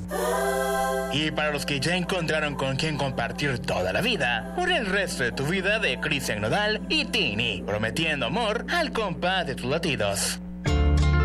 Y para los que ya encontraron con quien compartir toda la vida, por el resto de tu vida, de Cristian Nodal y Tini, prometiendo amor al compás de tus latidos.